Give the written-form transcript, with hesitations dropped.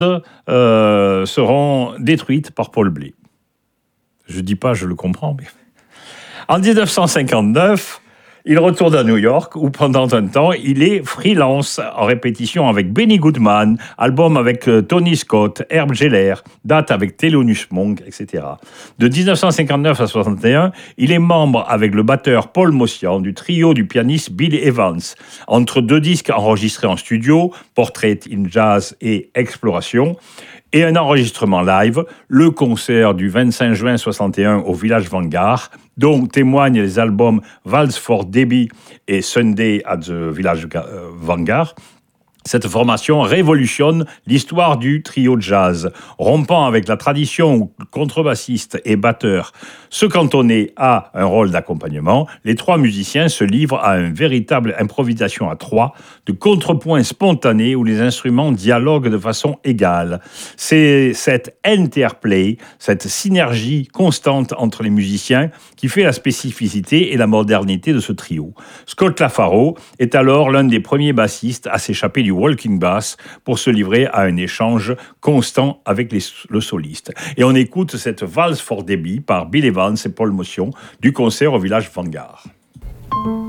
seront détruites par Paul Bley. Je dis pas, je le comprends, mais... En 1959, il retourne à New York, où pendant un temps, il est freelance en répétition avec Benny Goodman, album avec Tony Scott, Herb Geller, date avec Thelonious Monk, etc. De 1959 à 1961, il est membre avec le batteur Paul Motian du trio du pianiste Bill Evans. Entre deux disques enregistrés en studio, Portrait in Jazz et Exploration, et un enregistrement live, le concert du 25 juin 61 au Village Vanguard, dont témoignent les albums Vals for Debbie et Sunday at the Village Vanguard. Cette formation révolutionne l'histoire du trio de jazz, rompant avec la tradition où contrebassiste et batteur se cantonnaient à un rôle d'accompagnement. Les trois musiciens se livrent à une véritable improvisation à trois, de contrepoints spontanés où les instruments dialoguent de façon égale. C'est cet interplay, cette synergie constante entre les musiciens qui fait la spécificité et la modernité de ce trio. Scott LaFaro est alors l'un des premiers bassistes à s'échapper du walking bass pour se livrer à un échange constant avec le soliste. Et on écoute cette Vals for Debbie par Bill Evans et Paul Motian du concert au Village Vanguard.